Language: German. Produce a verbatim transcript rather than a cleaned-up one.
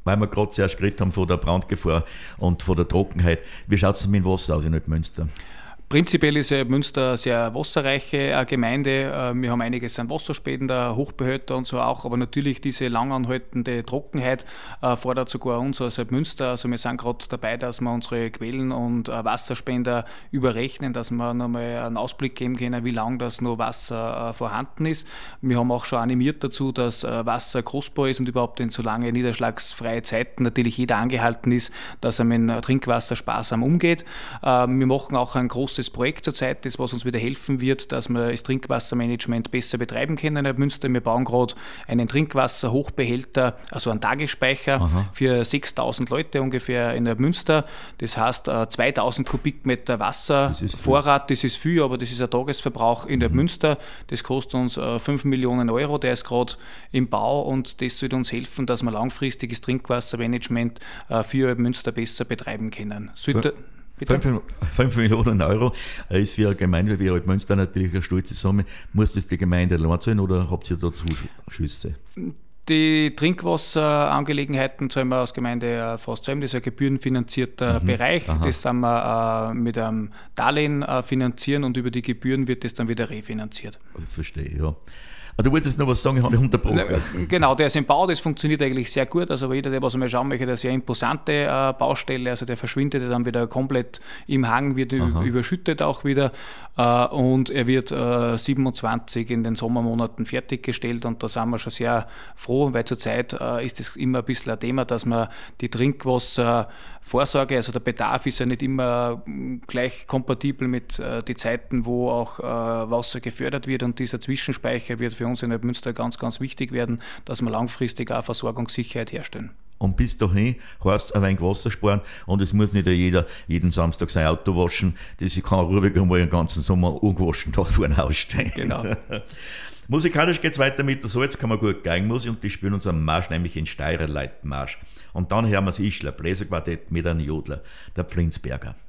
weil wir gerade zuerst geredet haben von der Brandgefahr und von der Trockenheit. Wie schaut es mit dem Wasser aus in Münster? Prinzipiell ist Münster eine sehr wasserreiche Gemeinde. Wir haben einiges an Wasserspänen, Hochbehälter und so auch, aber natürlich diese langanhaltende Trockenheit fordert sogar uns als Münster. Also wir sind gerade dabei, dass wir unsere Quellen und Wasserspender überrechnen, dass wir nochmal einen Ausblick geben können, wie lange das noch Wasser vorhanden ist. Wir haben auch schon animiert dazu, dass Wasser kostbar ist und überhaupt in so lange niederschlagsfreie Zeiten natürlich jeder angehalten ist, dass er mit Trinkwasser sparsam umgeht. Wir machen auch ein großes Projekt zurzeit, das was uns wieder helfen wird, dass wir das Trinkwassermanagement besser betreiben können in Münster. Wir bauen gerade einen Trinkwasserhochbehälter, also einen Tagesspeicher Aha. für sechstausend Leute ungefähr in Münster. Das heißt zweitausend Kubikmeter Wasservorrat, das, das ist viel, aber das ist ein Tagesverbrauch in mhm. Münster. Das kostet uns fünf Millionen Euro, der ist gerade im Bau und das soll uns helfen, dass wir langfristiges Trinkwassermanagement für Münster besser betreiben können. Sollte fünf Millionen Euro ist für eine Gemeinde wie Münster natürlich eine stolze Summe. Muss das die Gemeinde allein zahlen oder habt ihr da Zuschüsse? Die Trinkwasserangelegenheiten zahlen wir als Gemeinde fast zusammen. Das ist ein gebührenfinanzierter mhm. Bereich. Aha. Das dann wir mit einem Darlehen finanzieren und über die Gebühren wird das dann wieder refinanziert. Ich verstehe, ja. Du wolltest noch was sagen, ich habe dich unterbrochen. Genau, der ist im Bau, das funktioniert eigentlich sehr gut. Also jeder, der was einmal schauen möchte, eine sehr imposante äh, Baustelle, also der verschwindet dann wieder komplett im Hang, wird Aha. überschüttet auch wieder äh, und er wird äh, siebenundzwanzig in den Sommermonaten fertiggestellt und da sind wir schon sehr froh, weil zurzeit äh, ist es immer ein bisschen ein Thema, dass man die Trinkwasservorsorge, also der Bedarf ist ja nicht immer gleich kompatibel mit äh, den Zeiten, wo auch äh, Wasser gefördert wird und dieser Zwischenspeicher wird für uns in Münster ganz, ganz wichtig werden, dass wir langfristig auch Versorgungssicherheit herstellen. Und bis dahin heißt es ein wenig Wasser sparen und es muss nicht jeder jeden Samstag sein Auto waschen. Das kann ruhig einmal den ganzen Sommer ungewaschen da vorne ausstehen. Genau. Musikalisch geht es weiter mit der Salz, kann man gut Geigenmusik und die spielen unseren Marsch, nämlich in Steirer Leitenmarsch. Und dann hören wir das Ischler Bläserquartett mit einem Jodler, der Pflinsberger.